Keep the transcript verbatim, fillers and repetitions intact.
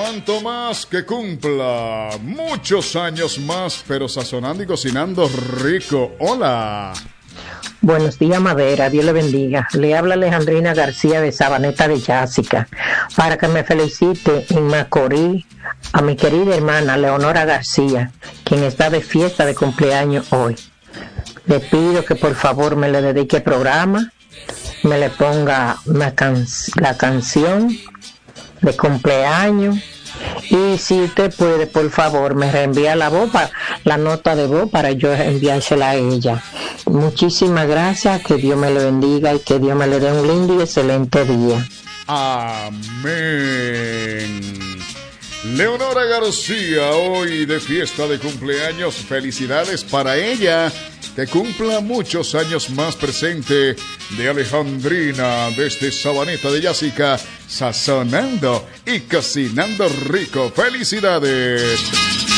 Cuanto más que cumpla muchos años más, pero sazonando y cocinando rico. Hola. Buenos días, Madera, Dios le bendiga. Le habla Alejandrina García de Sabaneta de Jásica, para que me felicite en Macorís a mi querida hermana Leonora García, quien está de fiesta de cumpleaños hoy. Le pido que por favor me le dedique el programa, me le ponga una can- la canción de cumpleaños, y si usted puede, por favor, me reenvía la voz, pa- la nota de voz para yo enviársela a ella. Muchísimas gracias, que Dios me lo bendiga y que Dios me le dé un lindo y excelente día. Amén. Leonora García, hoy de fiesta de cumpleaños, felicidades para ella, que cumpla muchos años más, presente de Alejandrina desde Sabaneta de Jásica, sazonando y cocinando rico. Felicidades.